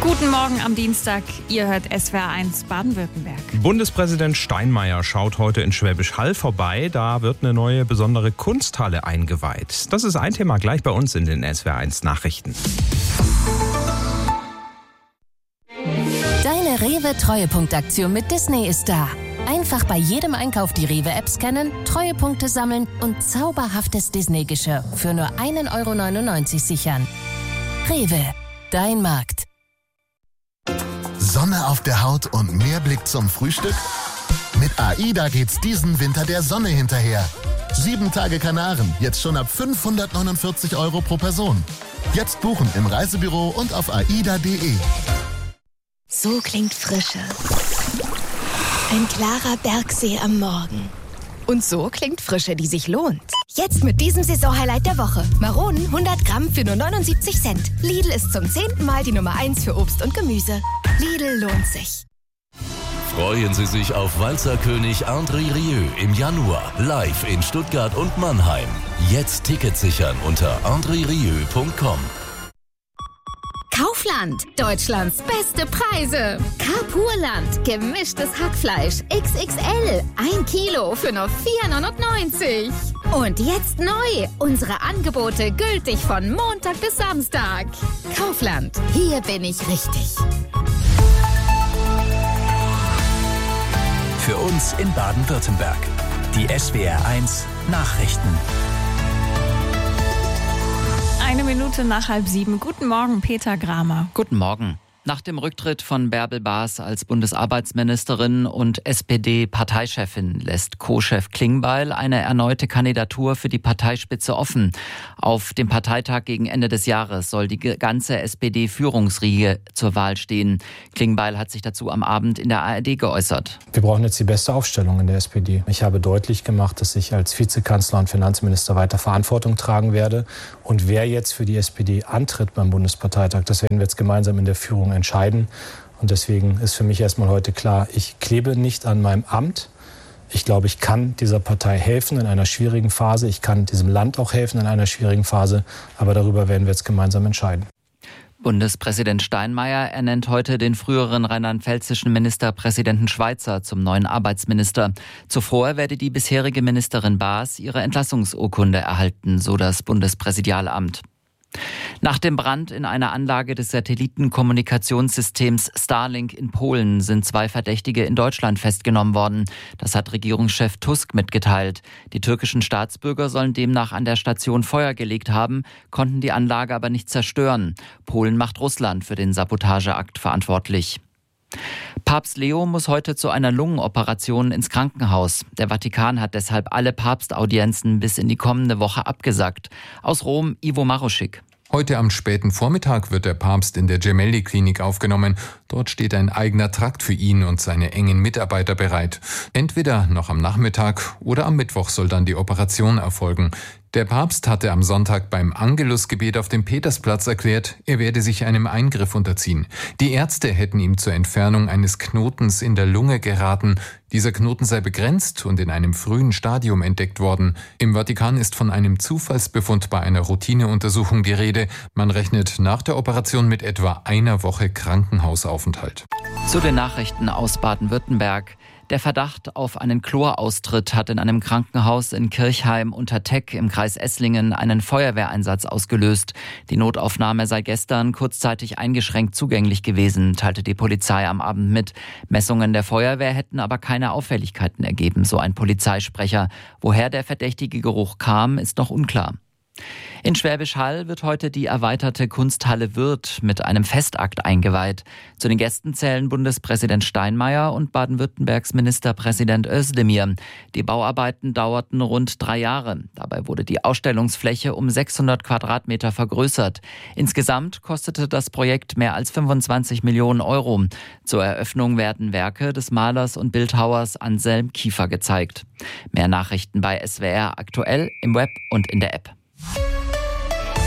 Guten Morgen am Dienstag. Ihr hört SWR1 Baden-Württemberg. Bundespräsident Steinmeier schaut heute in Schwäbisch Hall vorbei. Da wird eine neue besondere Kunsthalle eingeweiht. Das ist ein Thema gleich bei uns in den SWR1 Nachrichten. Deine Rewe-Treuepunktaktion mit Disney ist da. Einfach bei jedem Einkauf die Rewe-App scannen, Treuepunkte sammeln und zauberhaftes Disney-Geschirr für nur 1,99 € sichern. Rewe, dein Markt. Sonne auf der Haut und mehr Blick zum Frühstück? Mit AIDA geht's diesen Winter der Sonne hinterher. 7 Tage Kanaren, jetzt schon ab 549 € pro Person. Jetzt buchen im Reisebüro und auf aida.de. So klingt Frische. Ein klarer Bergsee am Morgen. Und so klingt Frische, die sich lohnt. Jetzt mit diesem Saisonhighlight der Woche. Maronen 100 Gramm für nur 79 Cent. Lidl ist zum 10. Mal die Nummer 1 für Obst und Gemüse. Lidl lohnt sich. Freuen Sie sich auf Walzerkönig André Rieu im Januar. Live in Stuttgart und Mannheim. Jetzt Tickets sichern unter andrerieu.com. Kaufland, Deutschlands beste Preise. Carpurland, gemischtes Hackfleisch XXL, 1 Kilo für nur 4,99 €. Und jetzt neu, unsere Angebote gültig von Montag bis Samstag. Kaufland, hier bin ich richtig. Für uns in Baden-Württemberg. Die SWR1 Nachrichten. 1 Minute nach 6:30. Guten Morgen, Peter Gramer. Guten Morgen. Nach dem Rücktritt von Bärbel Baas als Bundesarbeitsministerin und SPD-Parteichefin lässt Co-Chef Klingbeil eine erneute Kandidatur für die Parteispitze offen. Auf dem Parteitag gegen Ende des Jahres soll die ganze SPD-Führungsriege zur Wahl stehen. Klingbeil hat sich dazu am Abend in der ARD geäußert. Wir brauchen jetzt die beste Aufstellung in der SPD. Ich habe deutlich gemacht, dass ich als Vizekanzler und Finanzminister weiter Verantwortung tragen werde. Und wer jetzt für die SPD antritt beim Bundesparteitag, das werden wir jetzt gemeinsam in der Führung entscheiden. Und deswegen ist für mich erstmal heute klar, ich klebe nicht an meinem Amt. Ich glaube, ich kann dieser Partei helfen in einer schwierigen Phase. Ich kann diesem Land auch helfen in einer schwierigen Phase. Aber darüber werden wir jetzt gemeinsam entscheiden. Bundespräsident Steinmeier ernennt heute den früheren rheinland-pfälzischen Ministerpräsidenten Schweizer zum neuen Arbeitsminister. Zuvor werde die bisherige Ministerin Baas ihre Entlassungsurkunde erhalten, so das Bundespräsidialamt. Nach dem Brand in einer Anlage des Satellitenkommunikationssystems Starlink in Polen sind 2 Verdächtige in Deutschland festgenommen worden. Das hat Regierungschef Tusk mitgeteilt. Die türkischen Staatsbürger sollen demnach an der Station Feuer gelegt haben, konnten die Anlage aber nicht zerstören. Polen macht Russland für den Sabotageakt verantwortlich. Papst Leo muss heute zu einer Lungenoperation ins Krankenhaus. Der Vatikan hat deshalb alle Papstaudienzen bis in die kommende Woche abgesagt. Aus Rom, Ivo Maruschik. Heute am späten Vormittag wird der Papst in der Gemelli-Klinik aufgenommen. Dort steht ein eigener Trakt für ihn und seine engen Mitarbeiter bereit. Entweder noch am Nachmittag oder am Mittwoch soll dann die Operation erfolgen. Der Papst hatte am Sonntag beim Angelusgebet auf dem Petersplatz erklärt, er werde sich einem Eingriff unterziehen. Die Ärzte hätten ihm zur Entfernung eines Knotens in der Lunge geraten. Dieser Knoten sei begrenzt und in einem frühen Stadium entdeckt worden. Im Vatikan ist von einem Zufallsbefund bei einer Routineuntersuchung die Rede. Man rechnet nach der Operation mit etwa einer Woche Krankenhausaufenthalt. Zu den Nachrichten aus Baden-Württemberg. Der Verdacht auf einen Chloraustritt hat in einem Krankenhaus in Kirchheim unter Teck im Kreis Esslingen einen Feuerwehreinsatz ausgelöst. Die Notaufnahme sei gestern kurzzeitig eingeschränkt zugänglich gewesen, teilte die Polizei am Abend mit. Messungen der Feuerwehr hätten aber keine Auffälligkeiten ergeben, so ein Polizeisprecher. Woher der verdächtige Geruch kam, ist noch unklar. In Schwäbisch Hall wird heute die erweiterte Kunsthalle Würth mit einem Festakt eingeweiht. Zu den Gästen zählen Bundespräsident Steinmeier und Baden-Württembergs Ministerpräsident Özdemir. Die Bauarbeiten dauerten rund 3 Jahre. Dabei wurde die Ausstellungsfläche um 600 Quadratmeter vergrößert. Insgesamt kostete das Projekt mehr als 25 Millionen €. Zur Eröffnung werden Werke des Malers und Bildhauers Anselm Kiefer gezeigt. Mehr Nachrichten bei SWR aktuell im Web und in der App.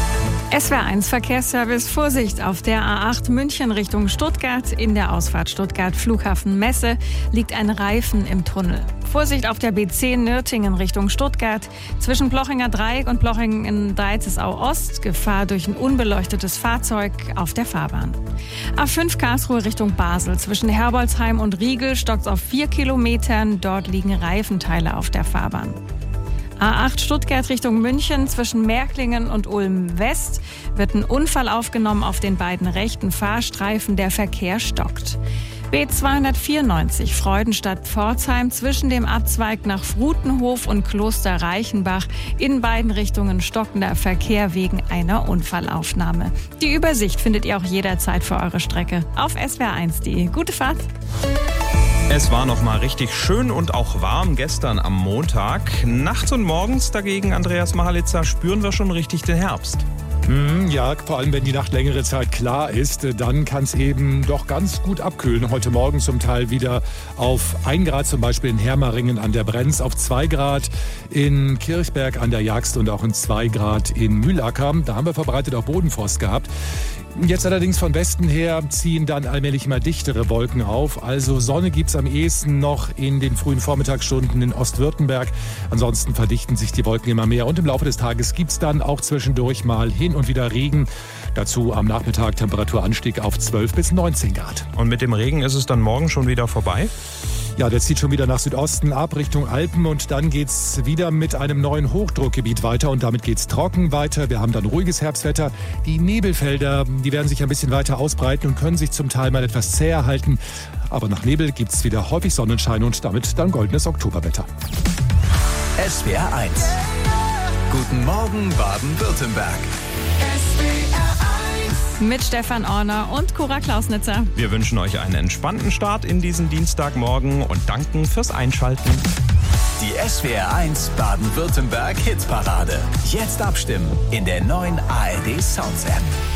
SWR1 Verkehrsservice. Vorsicht auf der A8 München Richtung Stuttgart. In der Ausfahrt Stuttgart Flughafen Messe liegt ein Reifen im Tunnel. Vorsicht auf der B10 Nürtingen Richtung Stuttgart. Zwischen Plochinger Dreieck und Plochingen-Deizesau Ost. Gefahr durch ein unbeleuchtetes Fahrzeug auf der Fahrbahn. A5 Karlsruhe Richtung Basel. Zwischen Herbolzheim und Riegel stockt es auf 4 Kilometern. Dort liegen Reifenteile auf der Fahrbahn. A8 Stuttgart Richtung München. Zwischen Märklingen und Ulm West wird ein Unfall aufgenommen auf den beiden rechten Fahrstreifen. Der Verkehr stockt. B294 Freudenstadt-Pforzheim zwischen dem Abzweig nach Frutenhof und Kloster Reichenbach in beiden Richtungen stockender Verkehr wegen einer Unfallaufnahme. Die Übersicht findet ihr auch jederzeit für eure Strecke auf swr1.de. Gute Fahrt! Es war noch mal richtig schön und auch warm gestern am Montag. Nachts und morgens dagegen, Andreas Mahalitzer, spüren wir schon richtig den Herbst. Ja, vor allem wenn die Nacht längere Zeit klar ist, dann kann es eben doch ganz gut abkühlen. Heute Morgen zum Teil wieder auf 1 Grad, zum Beispiel in Hermaringen an der Brenz, auf 2 Grad in Kirchberg an der Jagst und auch in 2 Grad in Mühlacker. Da haben wir verbreitet auch Bodenfrost gehabt. Jetzt allerdings von Westen her ziehen dann allmählich immer dichtere Wolken auf. Also Sonne gibt's am ehesten noch in den frühen Vormittagsstunden in Ostwürttemberg. Ansonsten verdichten sich die Wolken immer mehr. Und im Laufe des Tages gibt's dann auch zwischendurch mal hin und wieder Regen. Dazu am Nachmittag Temperaturanstieg auf 12 bis 19 Grad. Und mit dem Regen ist es dann morgen schon wieder vorbei? Ja, der zieht schon wieder nach Südosten ab, Richtung Alpen, und dann geht's wieder mit einem neuen Hochdruckgebiet weiter und damit geht's trocken weiter. Wir haben dann ruhiges Herbstwetter. Die Nebelfelder, die werden sich ein bisschen weiter ausbreiten und können sich zum Teil mal etwas zäher halten. Aber nach Nebel gibt's wieder häufig Sonnenschein und damit dann goldenes Oktoberwetter. SWR1. Guten Morgen Baden-Württemberg. Mit Stefan Orner und Cora Klausnitzer. Wir wünschen euch einen entspannten Start in diesen Dienstagmorgen und danken fürs Einschalten. Die SWR1 Baden-Württemberg Hitparade. Jetzt abstimmen in der neuen ARD Sounds App.